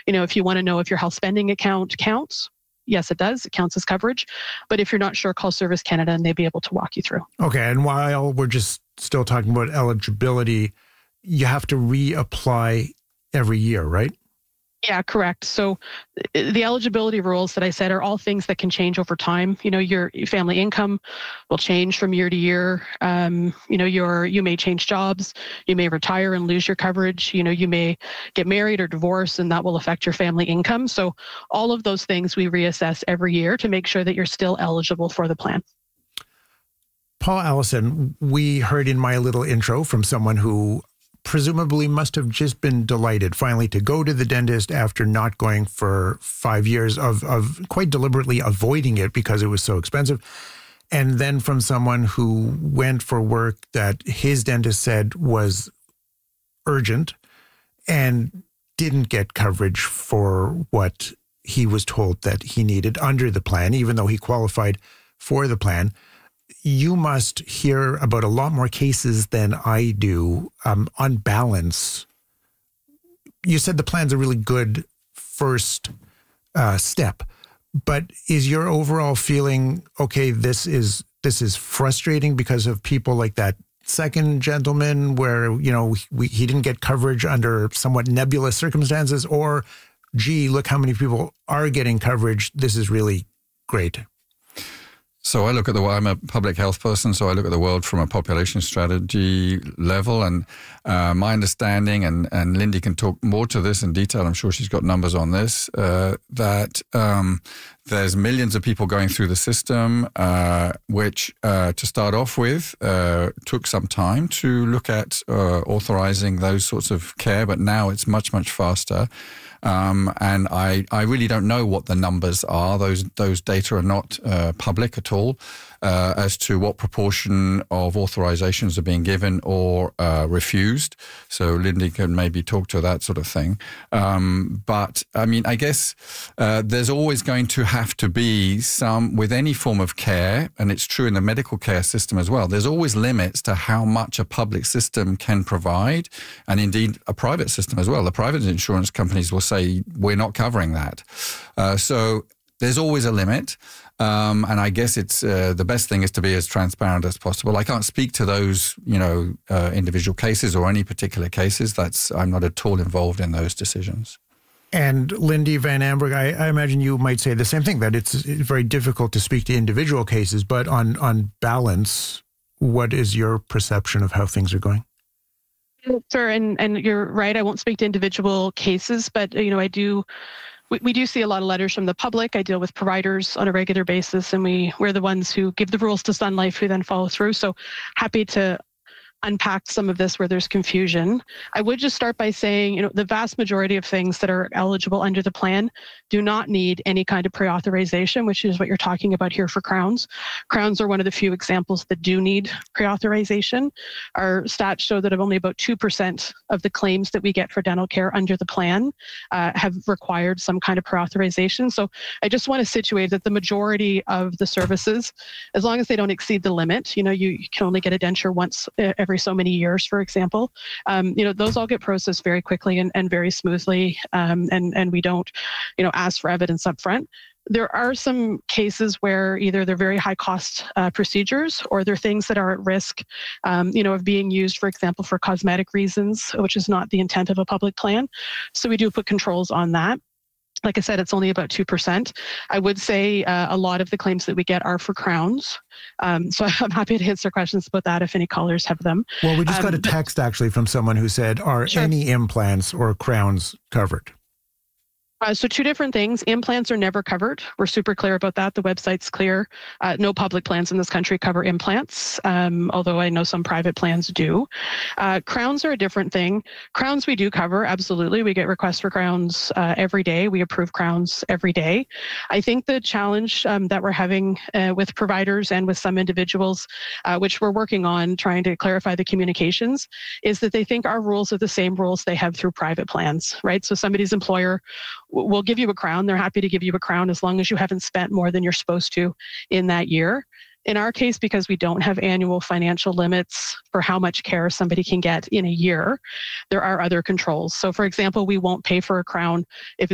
if you want to know if your health spending account counts, yes, it does. It counts as coverage. But if you're not sure, call Service Canada and they'll be able to walk you through. Okay. And while we're just still talking about eligibility, you have to reapply every year, right? Yeah, correct. So the eligibility rules that I said are all things that can change over time. Your family income will change from year to year. You may change jobs. You may retire and lose your coverage. You may get married or divorce, and that will affect your family income. So all of those things we reassess every year to make sure that you're still eligible for the plan. Paul Allison, we heard in my little intro from someone who presumably must have just been delighted finally to go to the dentist after not going for 5 years of quite deliberately avoiding it because it was so expensive. And then from someone who went for work that his dentist said was urgent and didn't get coverage for what he was told that he needed under the plan, even though he qualified for the plan. You must hear about a lot more cases than I do. On balance, you said the plan's a really good first step, but is your overall feeling, okay, this is frustrating because of people like that second gentleman where, he didn't get coverage under somewhat nebulous circumstances, or, gee, look how many people are getting coverage. This is really great. So I'm a public health person, so I look at the world from a population strategy level, and my understanding, and Lindy can talk more to this in detail, I'm sure she's got numbers on this, that there's millions of people going through the system, which to start off with took some time to look at authorizing those sorts of care, but now it's much, much faster. And I really don't know what the numbers are. Those data are not public at all as to what proportion of authorizations are being given or refused. So Lindy can maybe talk to that sort of thing. But I guess there's always going to have to be some, with any form of care, and it's true in the medical care system as well, there's always limits to how much a public system can provide, and indeed a private system as well. The private insurance companies will say, we're not covering that. So there's always a limit. And I guess it's the best thing is to be as transparent as possible. I can't speak to those, individual cases or any particular cases. I'm not at all involved in those decisions. And Lindy Van Amberg, I imagine you might say the same thing, that it's very difficult to speak to individual cases, but on balance, what is your perception of how things are going? Sure, and you're right. I won't speak to individual cases, but I do. We do see a lot of letters from the public. I deal with providers on a regular basis, and we're the ones who give the rules to Sun Life, who then follow through. So happy to unpack some of this where there's confusion. I would just start by saying, the vast majority of things that are eligible under the plan do not need any kind of pre-authorization, which is what you're talking about here for crowns. Crowns are one of the few examples that do need pre-authorization. Our stats show that only about 2% of the claims that we get for dental care under the plan have required some kind of pre-authorization. So I just want to situate that the majority of the services, as long as they don't exceed the limit, you can only get a denture once every so many years, for example, those all get processed very quickly and very smoothly, and we don't, ask for evidence up front. There are some cases where either they're very high cost procedures, or they're things that are at risk, of being used, for example, for cosmetic reasons, which is not the intent of a public plan. So we do put controls on that. Like I said, it's only about 2%. I would say a lot of the claims that we get are for crowns. So I'm happy to answer questions about that if any callers have them. Well, we just got a text actually from someone who said, are any implants or crowns covered? So two different things. Implants are never covered. We're super clear about that. The website's clear. No public plans in this country cover implants, although I know some private plans do. Crowns are a different thing. Crowns we do cover, absolutely. We get requests for crowns every day. We approve crowns every day. I think the challenge that we're having with providers and with some individuals, which we're working on trying to clarify the communications, is that they think our rules are the same rules they have through private plans, right? So somebody's employer will give you a crown. They're happy to give you a crown as long as you haven't spent more than you're supposed to in that year. In our case, because we don't have annual financial limits for how much care somebody can get in a year, there are other controls. So for example, we won't pay for a crown if it's